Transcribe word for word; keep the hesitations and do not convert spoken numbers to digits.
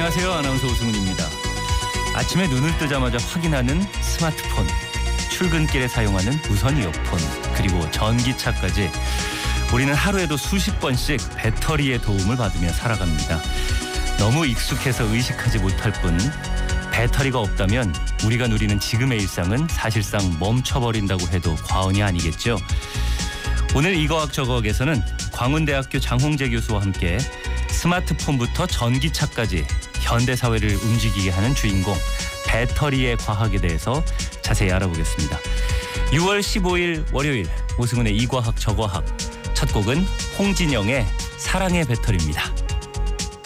안녕하세요. 아나운서 오승훈입니다. 아침에 눈을 뜨자마자 확인하는 스마트폰, 출근길에 사용하는 무선 이어폰, 그리고 전기차까지 우리는 하루에도 수십 번씩 배터리의 도움을 받으며 살아갑니다. 너무 익숙해서 의식하지 못할 뿐 배터리가 없다면 우리가 누리는 지금의 일상은 사실상 멈춰버린다고 해도 과언이 아니겠죠. 오늘 이거학 저거학에서는 광운대학교 장홍재 교수와 함께 스마트폰부터 전기차까지 현대사회를 움직이게 하는 주인공 배터리의 과학에 대해서 자세히 알아보겠습니다. 유월 십오일 월요일 오승훈의 이과학 저과학, 첫 곡은 홍진영의 사랑의 배터리입니다.